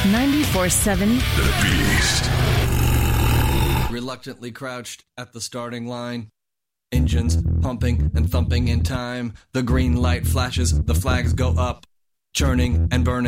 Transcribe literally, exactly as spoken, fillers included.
ninety-four seven The Beast. Reluctantly crouched at the starting line. Engines pumping and thumping in time. The green light flashes, the flags go up. Churning and burning.